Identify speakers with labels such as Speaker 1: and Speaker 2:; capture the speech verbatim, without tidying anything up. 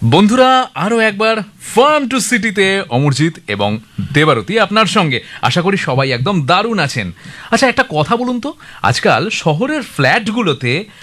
Speaker 1: বন্ধুরা, আরও একবার ফার্ম টু সিটিতে অমরজিৎ এবং দেবারতী আপনার সঙ্গে। আশা করি সবাই একদম দারুণ আছেন। আচ্ছা, একটা কথা বলুন তো, আজকাল শহরের ফ্ল্যাটগুলোতে